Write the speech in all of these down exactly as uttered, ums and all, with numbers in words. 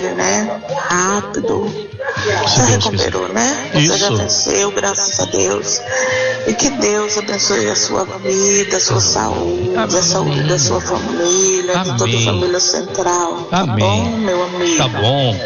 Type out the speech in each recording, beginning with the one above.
dele, né? Rápido. Já recuperou, né? Você Isso. já venceu, graças a Deus. E que Deus abençoe a sua vida, a sua saúde, Amém. a saúde da sua família, Amém. de toda a família central. Tá Amém. bom, meu amigo? Tá bom.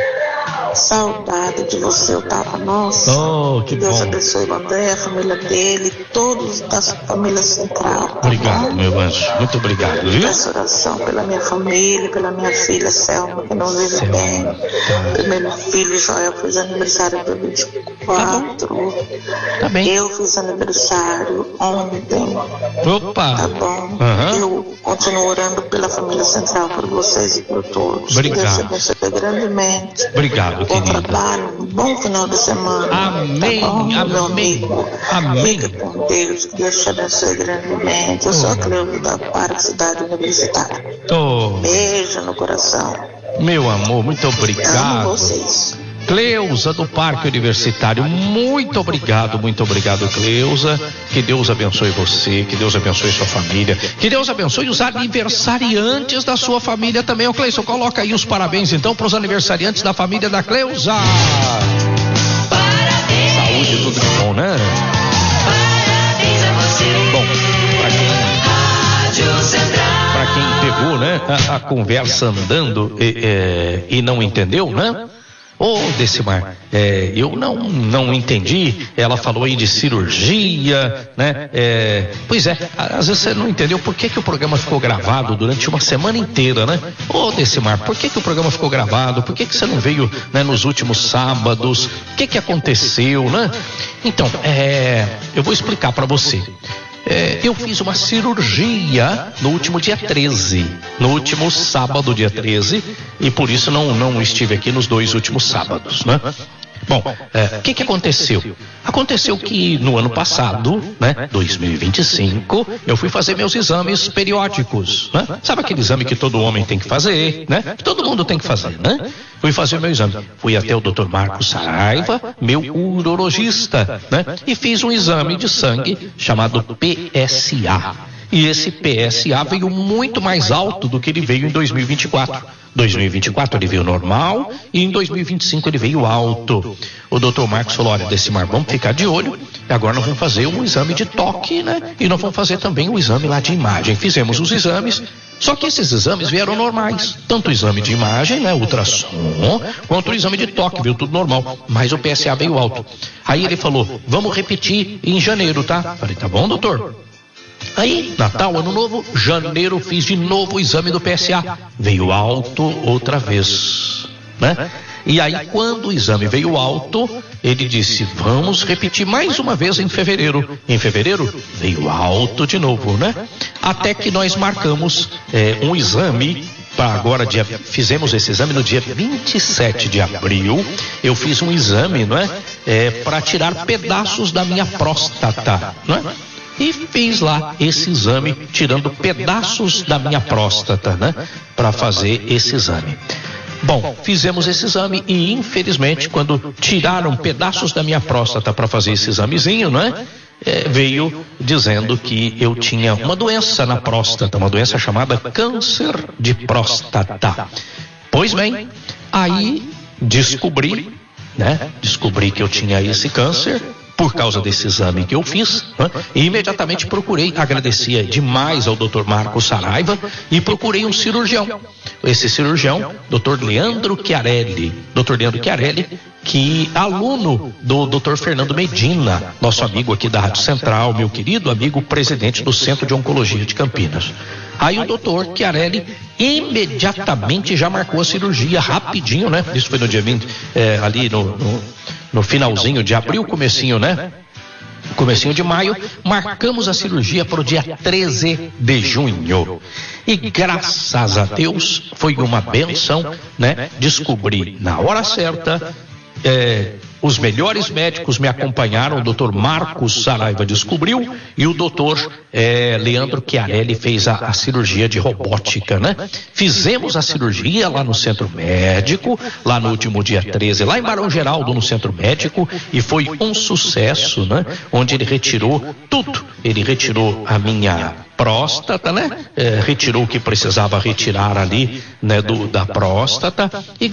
Saudade de você, eu tava, nossa. Oh, que Deus bom. abençoe o André, a família dele, todos da família central. Tá Obrigado, bom? meu anjo. Muito obrigado, viu? Peço oração pela minha família, pela minha filha Selma, que não vive Selma. bem. Tá. Meu filho Joel fez aniversário dia vinte e quatro. Tá bem. Eu fiz aniversário ontem. Opa. Tá bom? Aham. Eu continuo orando pela família central, por vocês e por todos. Obrigado. Deus te abençoe grandemente. Obrigado, Bom querida. trabalho, um bom final de semana. Amém, Tá bom, meu amém, amigo? amém. Fica com Deus, que Deus te abençoe grandemente. Eu sou a Cleusa da Parque Cidade Universitária. Oh, Beijo no coração. meu amor, muito Amo obrigado. vocês. Cleusa do Parque Universitário, muito obrigado, muito obrigado, Cleusa. Que Deus abençoe você, que Deus abençoe sua família, que Deus abençoe os aniversariantes da sua família também. Ô Cleison, coloca aí os parabéns então para os aniversariantes da família da Cleusa. Parabéns. Saúde, tudo de bom, né? Parabéns a você. Bom, pra quem, Rádio Central. pra quem pegou, né, a, a conversa andando e, é, e não entendeu, né? Ô, Decimar, é, eu não, não entendi. Ela falou aí de cirurgia, né? É, pois é, às vezes você não entendeu por que, que o programa ficou gravado durante uma semana inteira, né? Ô, Decimar, por que, que o programa ficou gravado? Por que, que você não veio, né, nos últimos sábados? O que, que aconteceu, né? Então, é, eu vou explicar pra você. É, eu fiz uma cirurgia no último dia treze, no último sábado, dia treze, e por isso não, não estive aqui nos dois últimos sábados, né? Bom, o que que aconteceu? Aconteceu que no ano passado, né, dois mil e vinte e cinco, eu fui fazer meus exames periódicos, né? Sabe aquele exame que todo homem tem que fazer, né? Que todo mundo tem que fazer, né? Fui fazer meu exame. Fui até o doutor Marcos Saraiva, meu urologista, né? E fiz um exame de sangue chamado P S A. E esse P S A veio muito mais alto do que ele veio em dois mil e vinte e quatro. dois mil e vinte e quatro ele veio normal e em dois mil e vinte e cinco ele veio alto. O doutor Marcos falou, olha, Decimar, vamos ficar de olho. Agora nós vamos fazer um exame de toque, né? E nós vamos fazer também o exame lá de imagem. Fizemos os exames, só que esses exames vieram normais. Tanto o exame de imagem, né, ultrassom, quanto o exame de toque, veio tudo normal. Mas o P S A veio alto. Aí ele falou, vamos repetir em janeiro, tá? Falei, tá bom, doutor? Aí, Natal, Ano Novo, janeiro, fiz de novo o exame do P S A. Veio alto outra vez, né? E aí, quando o exame veio alto, ele disse, vamos repetir mais uma vez em fevereiro. Em fevereiro, veio alto de novo, né? Até que nós marcamos é, um exame. Para agora, dia, fizemos esse exame no dia vinte e sete de abril. Eu fiz um exame, não é? É, para tirar pedaços da minha próstata, não é? E fiz lá esse exame, tirando pedaços da minha próstata, né? Para fazer esse exame. Bom, fizemos esse exame e infelizmente quando tiraram pedaços da minha próstata para fazer esse examezinho, né? É, veio dizendo que eu tinha uma doença na próstata, uma doença chamada câncer de próstata. Pois bem, aí descobri, né? Descobri que eu tinha esse câncer por causa desse exame que eu fiz, né? E imediatamente procurei, agradecia demais ao doutor Marcos Saraiva e procurei um cirurgião. Esse cirurgião, doutor Leandro Chiarelli, doutor Leandro Chiarelli, que é aluno do doutor Fernando Medina, nosso amigo aqui da Rádio Central, meu querido amigo presidente do Centro de Oncologia de Campinas. Aí o doutor Chiarelli imediatamente já marcou a cirurgia rapidinho, né? Isso foi no dia vinte, é, ali no, no, no finalzinho de abril, comecinho, né? Comecinho de maio, marcamos a cirurgia para o dia treze de junho. E graças a Deus foi uma benção, né? Descobri na hora certa. É, os melhores médicos me acompanharam, o doutor Marcos Saraiva descobriu e o doutor é, Leandro Chiarelli fez a, a cirurgia de robótica, né? Fizemos a cirurgia lá no centro médico, lá no último dia treze, lá em Barão Geraldo, no centro médico, e foi um sucesso, né? Onde ele retirou tudo, ele retirou a minha próstata, né? É, retirou o que precisava retirar ali, né? Do, da próstata e